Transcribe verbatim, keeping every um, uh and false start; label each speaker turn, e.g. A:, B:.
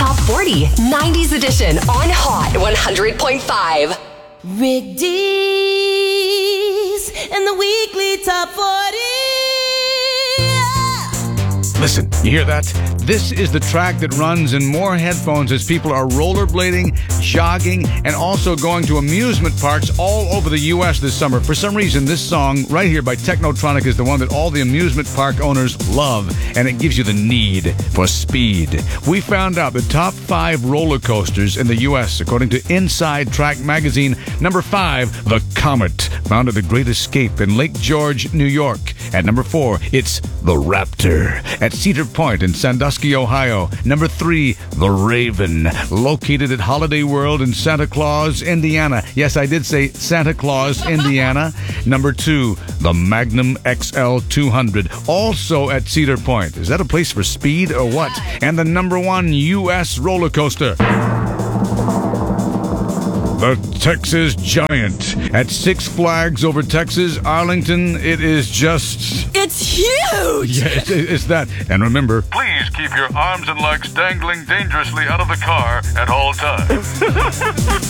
A: Top forty, nineties edition on Hot one hundred point five.
B: Rick D's and the weekly Top forty.
C: Listen, you hear that? This is the track that runs in more headphones as people are rollerblading, jogging, and also going to amusement parks all over the U S this summer. For some reason, this song right here by Technotronic is the one that all the amusement park owners love, and it gives you the need for speed. We found out the top five roller coasters in the U S, according to Inside Track Magazine. Number five, the Comet, found at the Great Escape in Lake George, New York. At number four, it's the Raptor at Cedar Point in Sandusky, Ohio. Number three, the Raven, located at Holiday World in Santa Claus, Indiana. Yes, I did say Santa Claus, Indiana. Number two, the Magnum X L two hundred, also at Cedar Point. Is that a place for speed or what? And the number one U S roller coaster, the Texas Giant at Six Flags over Texas, Arlington. It is just...
B: It's huge!
C: Yeah, it's, it's that. And remember, please keep your arms and legs dangling dangerously out of the car at all times.